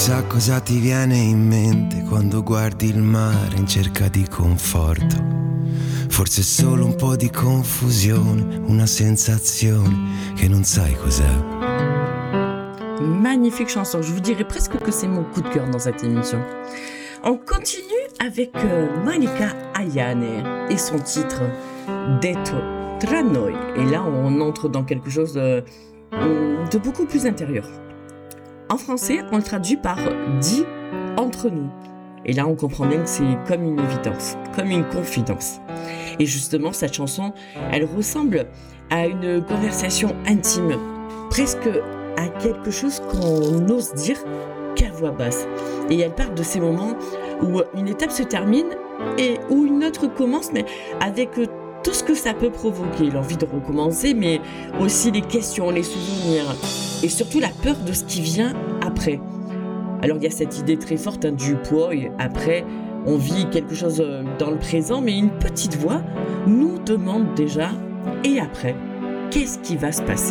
Chissà cosa ti viene in mente quando guardi il mare in cerca di conforto. Forse solo un po' di confusione, una sensazione che non sai cos'è. Magnifique chanson, je vous dirais presque que c'est mon coup de cœur dans cette émission. On continue avec Monica Ayane et son titre Detto tra noi. Et là, on entre dans quelque chose de beaucoup plus intérieur. En français, on le traduit par « dit entre nous ». Et là, on comprend bien que c'est comme une évidence, comme une confidence. Et justement, cette chanson, elle ressemble à une conversation intime, presque à quelque chose qu'on n'ose dire qu'à voix basse. Et elle parle de ces moments où une étape se termine et où une autre commence, mais avec tout ce que ça peut provoquer, l'envie de recommencer, mais aussi les questions, les souvenirs, et surtout la peur de ce qui vient après. Alors il y a cette idée très forte du poids, et après on vit quelque chose dans le présent, mais une petite voix nous demande déjà, et après, qu'est-ce qui va se passer ?